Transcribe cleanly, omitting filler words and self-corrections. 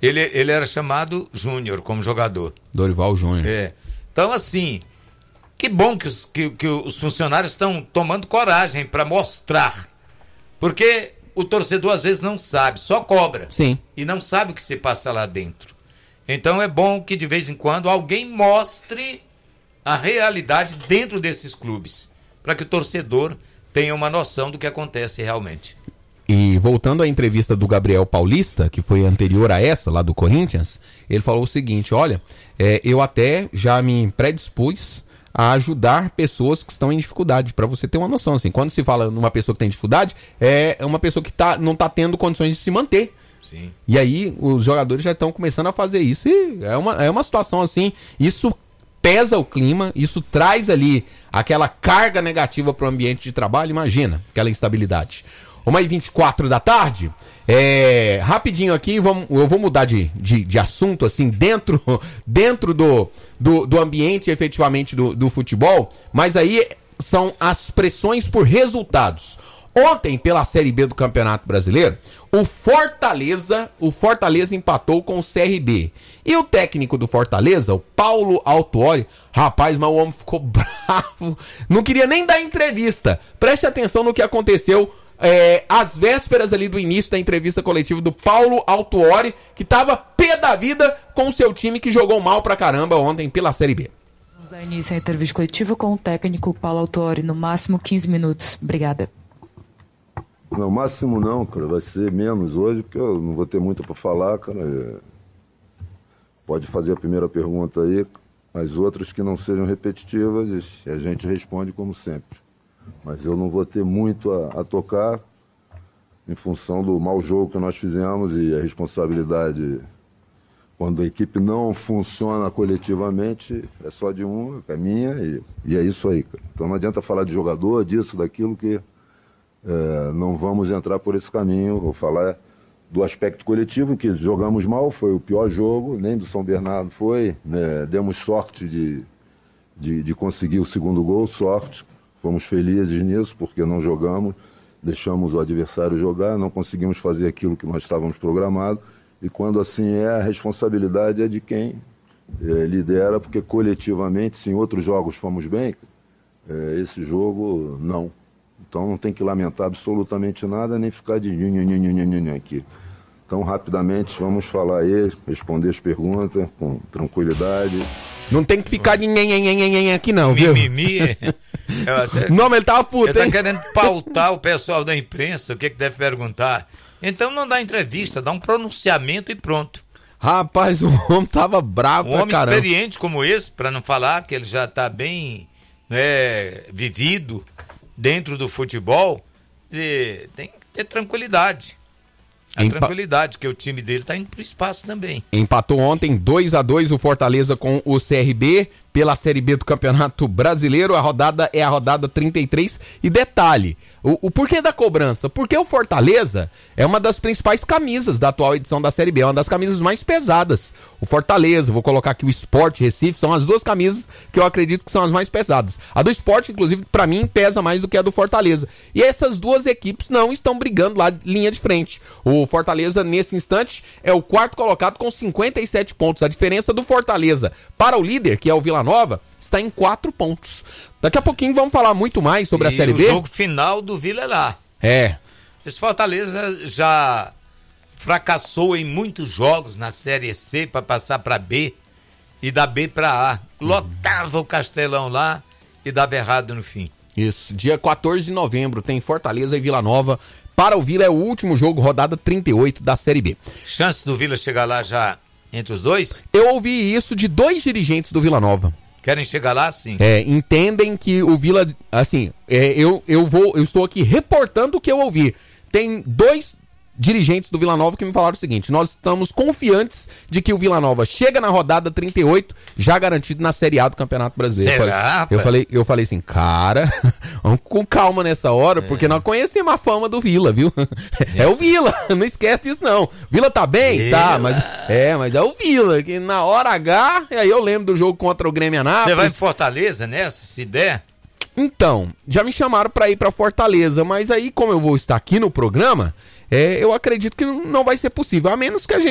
Ele era chamado Júnior como jogador. Dorival Júnior. Então, assim, que bom que os funcionários estão tomando coragem para mostrar. Porque o torcedor às vezes não sabe, só cobra. Sim. E não sabe o que se passa lá dentro. Então é bom que de vez em quando alguém mostre a realidade dentro desses clubes, para que o torcedor tenha uma noção do que acontece realmente. E voltando à entrevista do Gabriel Paulista, que foi anterior a essa, lá do Corinthians, ele falou o seguinte: olha, eu até já me predispus a ajudar pessoas que estão em dificuldade, para você ter uma noção, assim, quando se fala numa pessoa que tem dificuldade, é uma pessoa que não está tendo condições de se manter. Sim. E aí os jogadores já estão começando a fazer isso, e é uma situação assim, isso pesa o clima, isso traz ali aquela carga negativa para o ambiente de trabalho, imagina, aquela instabilidade. 1h24 da tarde, rapidinho aqui, eu vou mudar de assunto, assim, dentro do ambiente, efetivamente, do futebol, mas aí são as pressões por resultados. Ontem, pela Série B do Campeonato Brasileiro, o Fortaleza empatou com o CRB. E o técnico do Fortaleza, o Paulo Autuori, rapaz, mas o homem ficou bravo, não queria nem dar entrevista. Preste atenção no que aconteceu às vésperas ali do início da entrevista coletiva do Paulo Autuori, que tava pé da vida com o seu time que jogou mal pra caramba ontem pela Série B. Vamos dar início à entrevista coletiva com o técnico Paulo Autuori, no máximo 15 minutos. Obrigada. Não, máximo não, cara, vai ser menos hoje, porque eu não vou ter muito para falar, cara. Pode fazer a primeira pergunta aí, as outras que não sejam repetitivas, a gente responde como sempre. Mas eu não vou ter muito a tocar em função do mau jogo que nós fizemos e a responsabilidade, quando a equipe não funciona coletivamente, é só de um, é minha e é isso aí, cara. Então não adianta falar de jogador, disso, daquilo, que não vamos entrar por esse caminho. Vou falar do aspecto coletivo, que jogamos mal, foi o pior jogo, nem do São Bernardo foi, né? Demos sorte de conseguir o segundo gol, sorte, fomos felizes nisso, porque não jogamos, deixamos o adversário jogar, não conseguimos fazer aquilo que nós estávamos programados, e quando assim a responsabilidade é de quem lidera, porque coletivamente, se em outros jogos fomos bem, esse jogo não. Então não tem que lamentar absolutamente nada, nem ficar de aqui. Então, rapidamente, vamos falar aí, responder as perguntas com tranquilidade. Não tem que ficar de aqui não, viu? Mimimi. Não, mas ele tava puto, ele tá hein? querendo pautar o pessoal da imprensa, o que deve perguntar. Então não dá entrevista, dá um pronunciamento e pronto. Rapaz, o homem tava bravo pra caramba. Um homem experiente como esse, para não falar que ele já tá bem vivido dentro do futebol, tem que ter tranquilidade. Tranquilidade, que o time dele tá indo pro espaço também. Empatou ontem 2-2 o Fortaleza com o CRB pela Série B do Campeonato Brasileiro. A rodada é a rodada 33. E detalhe, o porquê da cobrança? Porque o Fortaleza é uma das principais camisas da atual edição da Série B, é uma das camisas mais pesadas. O Fortaleza, vou colocar aqui o Sport Recife, são as duas camisas que eu acredito que são as mais pesadas. A do Sport, inclusive, pra mim, pesa mais do que a do Fortaleza. E essas duas equipes não estão brigando lá linha de frente. O Fortaleza, nesse instante, é o quarto colocado com 57 pontos. A diferença do Fortaleza para o líder, que é o Vila Nova, está em 4 pontos. Daqui a pouquinho vamos falar muito mais sobre a Série B. E o jogo final do Vila é lá. Esse Fortaleza já fracassou em muitos jogos na Série C para passar para B e da B para A. Lotava o Castelão lá e dava errado no fim. Isso, dia 14 de novembro tem Fortaleza e Vila Nova. Para o Vila é o último jogo, rodada 38 da Série B. Chance do Vila chegar lá já entre os dois? Eu ouvi isso de 2 dirigentes do Vila Nova. Querem chegar lá, sim? Entendem que o Vila, assim, eu estou aqui reportando o que eu ouvi. Tem 2 dirigentes do Vila Nova que me falaram o seguinte: nós estamos confiantes de que o Vila Nova chega na rodada 38 já garantido na Série A do Campeonato Brasileiro. Será? Eu falei assim, cara, vamos com calma nessa hora, porque nós conhecemos a fama do Vila, viu? É o Vila, não esquece disso não. Vila tá bem? Vila. Tá, mas é o Vila, que na hora H, aí eu lembro do jogo contra o Grêmio Anápolis. Você vai em Fortaleza nessa, se der? Então, já me chamaram pra ir pra Fortaleza, mas aí como eu vou estar aqui no programa, eu acredito que não vai ser possível, a menos que a gente